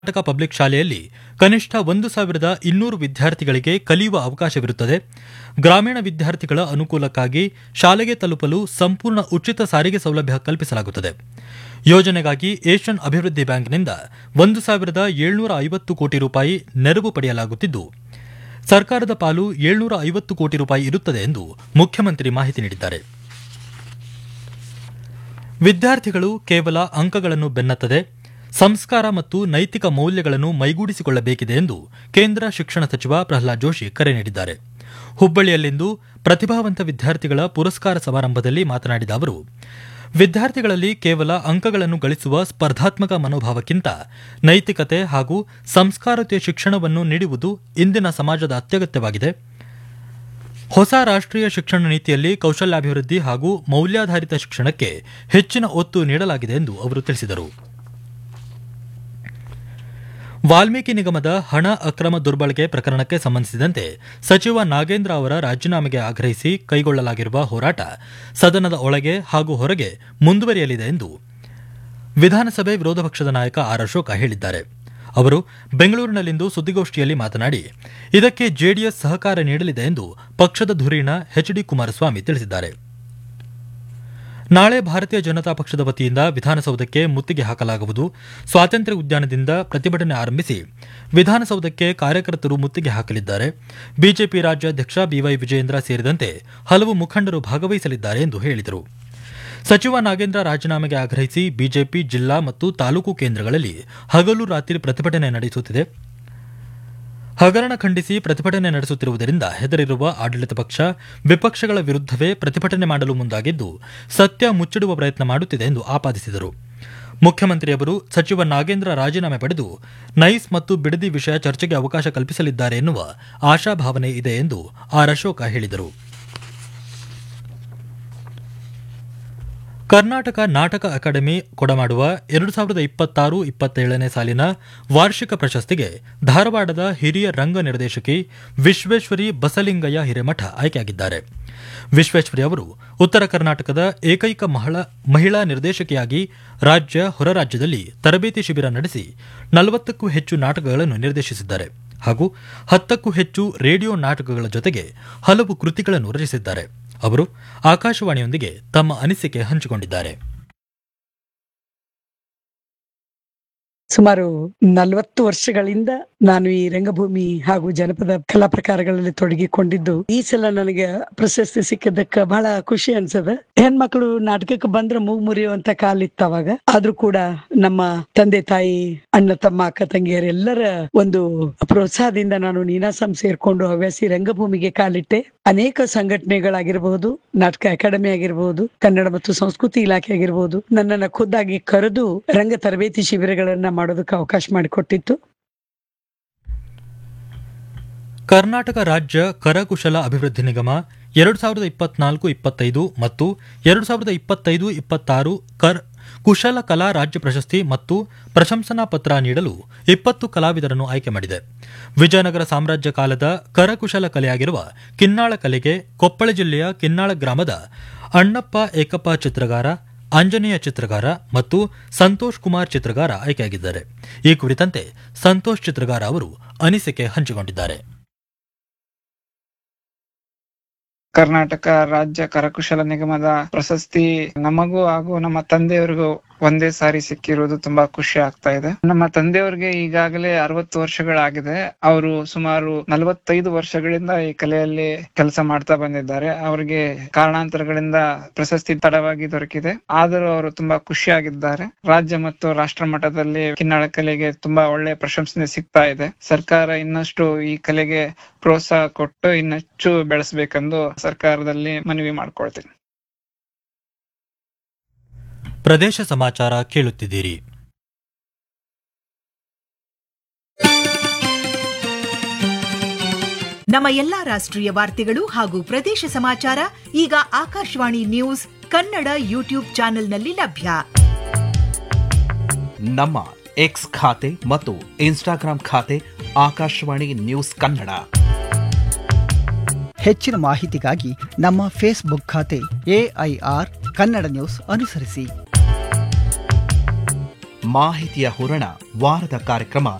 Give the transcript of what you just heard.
Karnataka public ಶಾಲೆಯಲ್ಲಿ ಕನಿಷ್ಠ 1,200 ವಿದ್ಯಾರ್ಥಿಗಳಿಗೆ ಕಲಿಯುವ ಅವಕಾಶವಿರುತ್ತದೆ. ಗ್ರಾಮೀಣ ವಿದ್ಯಾರ್ಥಿಗಳ ಅನುಕೂಲಕ್ಕಾಗಿ ಶಾಲೆಗೆ ತಲುಪಲು ಸಂಪೂರ್ಣ ಉಚಿತ ಸಾರಿಗೆ ಸೌಲಭ್ಯ ಕಲ್ಪಿಸಲಾಗುತ್ತದೆ. ಯೋಜನೆಗಾಗಿ ಏಷ್ಯನ್ ಅಭಿವೃದ್ಧಿ ಬ್ಯಾಂಕ್ನಿಂದ 1,750 ಕೋಟಿ ರೂಪಾಯಿ ನೆರವು ಪಡೆಯಲಾಗುತ್ತಿದ್ದು, ಸರ್ಕಾರದ ಪಾಲು 750 ಕೋಟಿ ರೂಪಾಯಿ ಇರುತ್ತದೆ ಎಂದು ಮುಖ್ಯಮಂತ್ರಿ ಮಾಹಿತಿ ನೀಡಿದ್ದಾರೆ. ವಿದ್ಯಾರ್ಥಿಗಳು ಕೇವಲ ಅಂಕಗಳನ್ನು ಬೆನ್ನತ್ತದೆ, ಸಂಸ್ಕಾರ ಮತ್ತು ನೈತಿಕ ಮೌಲ್ಯಗಳನ್ನು ಮೈಗೂಡಿಸಿಕೊಳ್ಳಬೇಕಿದೆ ಎಂದು ಕೇಂದ್ರ ಶಿಕ್ಷಣ ಸಚಿವ ಪ್ರಹ್ಲಾದ್ ಜೋಶಿ ಕರೆ ನೀಡಿದ್ದಾರೆ. ಹುಬ್ಬಳ್ಳಿಯಲ್ಲಿಂದು ಪ್ರತಿಭಾವಂತ ವಿದ್ಯಾರ್ಥಿಗಳ ಪುರಸ್ಕಾರ ಸಮಾರಂಭದಲ್ಲಿ ಮಾತನಾಡಿದ ಅವರು, ವಿದ್ಯಾರ್ಥಿಗಳಲ್ಲಿ ಕೇವಲ ಅಂಕಗಳನ್ನು ಗಳಿಸುವ ಸ್ಪರ್ಧಾತ್ಮಕ ಮನೋಭಾವಕ್ಕಿಂತ ನೈತಿಕತೆ ಹಾಗೂ ಸಂಸ್ಕಾರಯುತ ಶಿಕ್ಷಣವನ್ನು ನೀಡುವುದು ಇಂದಿನ ಸಮಾಜದ ಅತ್ಯಗತ್ಯವಾಗಿದೆ. ಹೊಸ ರಾಷ್ಟ್ರೀಯ ಶಿಕ್ಷಣ ನೀತಿಯಲ್ಲಿ ಕೌಶಲ್ಯಾಭಿವೃದ್ಧಿ ಹಾಗೂ ಮೌಲ್ಯಾಧಾರಿತ ಶಿಕ್ಷಣಕ್ಕೆ ಹೆಚ್ಚಿನ ಒತ್ತು ನೀಡಲಾಗಿದೆ ಎಂದು ಅವರು ತಿಳಿಸಿದರು. ವಾಲ್ಮೀಕಿ ನಿಗಮದ ಹಣ ಅಕ್ರಮ ದುರ್ಬಳಕೆ ಪ್ರಕರಣಕ್ಕೆ ಸಂಬಂಧಿಸಿದಂತೆ ಸಚಿವ ನಾಗೇಂದ್ರ ಅವರ ರಾಜೀನಾಮೆಗೆ ಆಗ್ರಹಿಸಿ ಕೈಗೊಳ್ಳಲಾಗಿರುವ ಹೋರಾಟ ಸದನದ ಒಳಗೆ ಹಾಗೂ ಹೊರಗೆ ಮುಂದುವರಿಯಲಿದೆ ಎಂದು ವಿಧಾನಸಭೆ ವಿರೋಧ ಪಕ್ಷದ ನಾಯಕ ಆರ್ ಅಶೋಕ ಹೇಳಿದ್ದಾರೆ. ಅವರು ಬೆಂಗಳೂರಿನಲ್ಲಿಂದು ಸುದ್ದಿಗೋಷ್ಠಿಯಲ್ಲಿ ಮಾತನಾಡಿ, ಇದಕ್ಕೆ ಜೆಡಿಎಸ್ ಸಹಕಾರ ನೀಡಲಿದೆ ಎಂದು ಪಕ್ಷದ ಧುರೀಣ ಎಚ್ ಡಿ ಕುಮಾರಸ್ವಾಮಿ ತಿಳಿಸಿದ್ದಾರೆ. ನಾಳೆ ಭಾರತೀಯ ಜನತಾ ಪಕ್ಷದ ವತಿಯಿಂದ ವಿಧಾನಸೌಧಕ್ಕೆ ಮುತ್ತಿಗೆ ಹಾಕಲಾಗುವುದು. ಸ್ವಾತಂತ್ರ್ಯ ಉದ್ಯಾನದಿಂದ ಪ್ರತಿಭಟನೆ ಆರಂಭಿಸಿ ವಿಧಾನಸೌಧಕ್ಕೆ ಕಾರ್ಯಕರ್ತರು ಮುತ್ತಿಗೆ ಹಾಕಲಿದ್ದಾರೆ. ಬಿಜೆಪಿ ರಾಜ್ಯಾಧ್ಯಕ್ಷ ಬಿವೈ ವಿಜಯೇಂದ್ರ ಸೇರಿದಂತೆ ಹಲವು ಮುಖಂಡರು ಭಾಗವಹಿಸಲಿದ್ದಾರೆ ಎಂದು ಹೇಳಿದರು. ಸಚಿವ ನಾಗೇಂದ್ರ ರಾಜೀನಾಮೆಗೆ ಆಗ್ರಹಿಸಿ ಬಿಜೆಪಿ ಜಿಲ್ಲಾ ಮತ್ತು ತಾಲೂಕು ಕೇಂದ್ರಗಳಲ್ಲಿ ಹಗಲು ರಾತ್ರಿ ಪ್ರತಿಭಟನೆ ನಡೆಸುತ್ತಿದೆ. ಹಗರಣ ಖಂಡಿಸಿ ಪ್ರತಿಭಟನೆ ನಡೆಸುತ್ತಿರುವುದರಿಂದ ಹೆದರಿರುವ ಆಡಳಿತ ಪಕ್ಷ ವಿಪಕ್ಷಗಳ ವಿರುದ್ದವೇ ಪ್ರತಿಭಟನೆ ಮಾಡಲು ಮುಂದಾಗಿದ್ದು, ಸತ್ಯ ಮುಚ್ಚಿಡುವ ಪ್ರಯತ್ನ ಮಾಡುತ್ತಿದೆ ಎಂದು ಆಪಾದಿಸಿದರು. ಮುಖ್ಯಮಂತ್ರಿಯವರು ಸಚಿವ ನಾಗೇಂದ್ರ ರಾಜೀನಾಮೆ ಪಡೆದು ನೈಸ್ ಮತ್ತು ಬಿಡದಿ ವಿಷಯ ಚರ್ಚೆಗೆ ಅವಕಾಶ ಕಲ್ಪಿಸಲಿದ್ದಾರೆ ಎನ್ನುವ ಆಶಾಭಾವನೆ ಇದೆ ಎಂದು ಆರ್ ಅಶೋಕ ಹೇಳಿದರು. ಕರ್ನಾಟಕ ನಾಟಕ ಅಕಾಡೆಮಿ ಕೊಡಮಾಡುವ 2026-27ನೇ ಸಾಲಿನ ವಾರ್ಷಿಕ ಪ್ರಶಸ್ತಿಗೆ ಧಾರವಾಡದ ಹಿರಿಯ ರಂಗ ನಿರ್ದೇಶಕಿ ವಿಶ್ವೇಶ್ವರಿ ಬಸಲಿಂಗಯ್ಯ ಹಿರೇಮಠ ಆಯ್ಕೆಯಾಗಿದ್ದಾರೆ. ವಿಶ್ವೇಶ್ವರಿ ಅವರು ಉತ್ತರ ಕರ್ನಾಟಕದ ಏಕೈಕ ಮಹಿಳಾ ನಿರ್ದೇಶಕಿಯಾಗಿ ರಾಜ್ಯ ಹೊರ ರಾಜ್ಯದಲ್ಲಿ ತರಬೇತಿ ಶಿಬಿರ ನಡೆಸಿ 40ಕ್ಕೂ ಹೆಚ್ಚು ನಾಟಕಗಳನ್ನು ನಿರ್ದೇಶಿಸಿದ್ದಾರೆ ಹಾಗೂ 10ಕ್ಕೂ ಹೆಚ್ಚು ರೇಡಿಯೋ ನಾಟಕಗಳ ಜೊತೆಗೆ ಹಲವು ಕೃತಿಗಳನ್ನು ರಚಿಸಿದ್ದಾರೆ. ಅವರು ಆಕಾಶವಾಣಿಯೊಂದಿಗೆ ತಮ್ಮ ಅನಿಸಿಕೆ ಹಂಚಿಕೊಂಡಿದ್ದಾರೆ. ಸುಮಾರು 40 ವರ್ಷಗಳಿಂದ ನಾನು ಈ ರಂಗಭೂಮಿ ಹಾಗೂ ಜನಪದ ಕಲಾ ಪ್ರಕಾರಗಳಲ್ಲಿ ತೊಡಗಿಕೊಂಡಿದ್ದು, ಈ ಸಲ ನನಗೆ ಪ್ರಶಸ್ತಿ ಸಿಕ್ಕಿದ್ದಕ್ಕ ಬಹಳ ಖುಷಿ ಅನ್ಸದ. ಹೆಣ್ಮಕ್ಳು ನಾಟಕಕ್ಕೆ ಬಂದ್ರೆ ಮೂಗ್ ಮುರಿಯುವಂತ ಕಾಲಿತ್ತು ಅವಾಗ. ಆದ್ರೂ ಕೂಡ ನಮ್ಮ ತಂದೆ ತಾಯಿ, ಅಣ್ಣ ತಮ್ಮ, ಅಕ್ಕ ತಂಗಿಯರು ಎಲ್ಲರ ಒಂದು ಪ್ರೋತ್ಸಾಹದಿಂದ ನಾನು ನೀನಾಸಂ ಸೇರ್ಕೊಂಡು ಹವ್ಯಾಸಿ ರಂಗಭೂಮಿಗೆ ಕಾಲಿಟ್ಟೆ. ಅನೇಕ ಸಂಘಟನೆಗಳಾಗಿರಬಹುದು, ನಾಟಕ ಅಕಾಡೆಮಿ ಆಗಿರಬಹುದು, ಕನ್ನಡ ಮತ್ತು ಸಂಸ್ಕೃತಿ ಇಲಾಖೆ ಆಗಿರಬಹುದು, ನನ್ನನ್ನ ಖುದ್ದಾಗಿ ಕರೆದು ರಂಗ ತರಬೇತಿ ಶಿಬಿರಗಳನ್ನ ಮಾಡೋದಕ್ಕೆ ಅವಕಾಶ ಮಾಡಿಕೊಟ್ಟಿತ್ತು. ಕರ್ನಾಟಕ ರಾಜ್ಯ ಕರಕುಶಲ ಅಭಿವೃದ್ಧಿ ನಿಗಮ 2024-25 ಮತ್ತು 2025-26 ಕುಶಲ ಕಲಾ ರಾಜ್ಯ ಪ್ರಶಸ್ತಿ ಮತ್ತು ಪ್ರಶಂಸನಾ ಪತ್ರ ನೀಡಲು 20 ಕಲಾವಿದರನ್ನು ಆಯ್ಕೆ ಮಾಡಿದೆ. ವಿಜಯನಗರ ಸಾಮ್ರಾಜ್ಯ ಕಾಲದ ಕರಕುಶಲ ಕಲೆಯಾಗಿರುವ ಕಿನ್ನಾಳ ಕಲೆಗೆ ಕೊಪ್ಪಳ ಜಿಲ್ಲೆಯ ಕಿನ್ನಾಳ ಗ್ರಾಮದ ಅಣ್ಣಪ್ಪ ಏಕಪ್ಪ ಚಿತ್ರಗಾರ, ಆಂಜನೇಯ ಚಿತ್ರಗಾರ ಮತ್ತು ಸಂತೋಷ್ ಕುಮಾರ್ ಚಿತ್ರಗಾರ ಆಯ್ಕೆಯಾಗಿದ್ದಾರೆ. ಈ ಕುರಿತಂತೆ ಸಂತೋಷ್ ಚಿತ್ರಗಾರ ಅವರು ಅನಿಸಿಕೆ ಹಂಚಿಕೊಂಡಿದ್ದಾರೆ. ಕರ್ನಾಟಕ ರಾಜ್ಯ ಕರಕುಶಲ ನಿಗಮದ ಪ್ರಶಸ್ತಿ ನಮಗೂ ಹಾಗೂ ನಮ್ಮ ತಂದೆಯವರಿಗೂ ಒಂದೇ ಸಾರಿ ಸಿಕ್ಕಿರುವುದು ತುಂಬಾ ಖುಷಿ ಆಗ್ತಾ ಇದೆ. ನಮ್ಮ ತಂದೆಯವರಿಗೆ ಈಗಾಗಲೇ 60 ವರ್ಷಗಳಾಗಿದೆ. ಅವರು ಸುಮಾರು 45 ವರ್ಷಗಳಿಂದ ಈ ಕಲೆಯಲ್ಲಿ ಕೆಲಸ ಮಾಡ್ತಾ ಬಂದಿದ್ದಾರೆ. ಅವರಿಗೆ ಕಾರಣಾಂತರಗಳಿಂದ ಪ್ರಶಸ್ತಿ ತಡವಾಗಿ ದೊರಕಿದೆ, ಆದರೂ ಅವರು ತುಂಬಾ ಖುಷಿಯಾಗಿದ್ದಾರೆ. ರಾಜ್ಯ ಮತ್ತು ರಾಷ್ಟ್ರ ಮಟ್ಟದಲ್ಲಿ ಕಿನ್ನಾಳ ಕಲೆಗೆ ತುಂಬಾ ಒಳ್ಳೆ ಪ್ರಶಂಸನೆ ಸಿಗ್ತಾ ಇದೆ. ಸರ್ಕಾರ ಇನ್ನಷ್ಟು ಈ ಕಲೆಗೆ ಪ್ರೋತ್ಸಾಹ ಕೊಟ್ಟು ಇನ್ನಷ್ಟು ಬೆಳೆಸಬೇಕೆಂದು ಸರ್ಕಾರದಲ್ಲಿ ಮನವಿ ಮಾಡ್ಕೊಳ್ತೀನಿ. ಪ್ರದೇಶ ಸಮಾಚಾರ ಕೇಳುತ್ತಿದ್ದೀರಿ. ನಮ್ಮ ಎಲ್ಲಾ ರಾಷ್ಟ್ರೀಯ ವಾರ್ತೆಗಳು ಹಾಗೂ ಪ್ರದೇಶ ಸಮಾಚಾರ ಈಗ ಆಕಾಶವಾಣಿ ನ್ಯೂಸ್ ಕನ್ನಡ ಯೂಟ್ಯೂಬ್ ಚಾನೆಲ್ನಲ್ಲಿ ಲಭ್ಯ. ನಮ್ಮ ಎಕ್ಸ್ ಖಾತೆ ಮತ್ತು ಇನ್ಸ್ಟಾಗ್ರಾಂ ಖಾತೆ ಆಕಾಶವಾಣಿ ನ್ಯೂಸ್ ಕನ್ನಡ. ಹೆಚ್ಚಿನ ಮಾಹಿತಿಗಾಗಿ ನಮ್ಮ ಫೇಸ್ಬುಕ್ ಖಾತೆ AIR ಕನ್ನಡ ನ್ಯೂಸ್ ಅನುಸರಿಸಿ. ಮಾಹಿತಿಯ ಹೂರಣ ವಾರದ ಕಾರ್ಯಕ್ರಮ